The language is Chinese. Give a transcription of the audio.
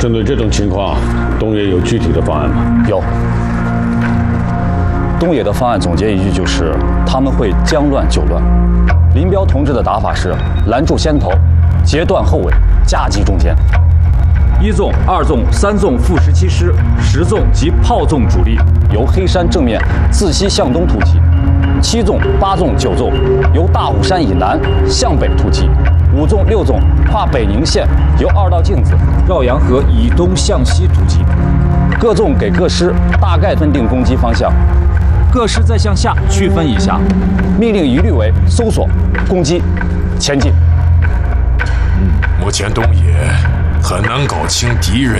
针对这种情况，东野有具体的方案吗？ 有。东野的方案总结一句就是：他们会将乱就乱。林彪同志的打法是拦住先头，截断后尾，夹击中间。 1纵、2纵、3纵副17师、10纵及炮纵主力由黑山正面自西向东突击；7纵、8纵、9纵由大虎山以南向北突击；5纵、6纵跨北宁县，由二道镜子绕阳河以东向西突击。 各纵给各师大概分定攻击方向， 各师再向下区分一下， 命令一律为搜索、攻击、前进。 目前东野很难搞清敌人